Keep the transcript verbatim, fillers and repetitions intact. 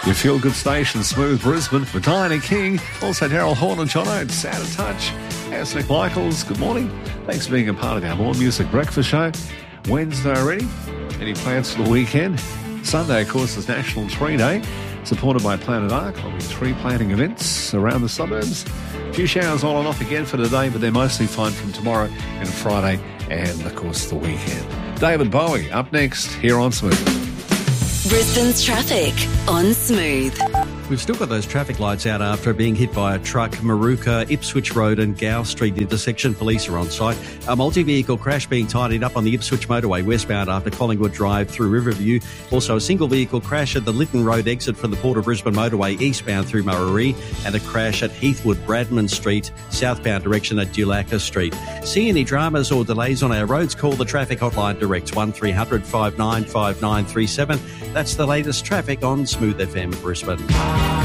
Your feel-good station, Smooth Brisbane, with Diana King, also Daryl Horn and John Oates, Out of Touch. As Nick Michaels, good morning. Thanks for being a part of our More Music Breakfast Show. Wednesday already. Any plans for the weekend? Sunday, of course, is National Tree Day, supported by Planet Ark. There'll be tree planting events around the suburbs. A few showers on and off again for today, but they're mostly fine from tomorrow and Friday and, of course, the weekend. David Bowie up next here on Smooth. Brisbane's traffic on Smooth. We've still got those traffic lights out after being hit by a truck. Maruka, Ipswich Road and Gow Street intersection. Police are on site. A multi-vehicle crash being tidied up on the Ipswich motorway westbound after Collingwood Drive through Riverview. Also a single vehicle crash at the Lytton Road exit from the Port of Brisbane motorway eastbound through Murarrie, and a crash at Heathwood Bradman Street southbound direction at Dulacca Street. See any dramas or delays on our roads? Call the traffic hotline direct one three hundred five nine five nine three seven. That's the latest traffic on Smooth F M Brisbane.